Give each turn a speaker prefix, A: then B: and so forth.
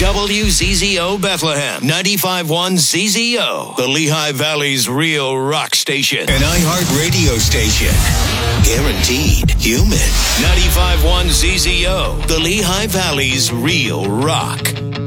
A: WZZO Bethlehem, 95.1 ZZO, the Lehigh Valley's real rock station. An iHeart radio station. Guaranteed human. 95.1 ZZO, the Lehigh Valley's real rock.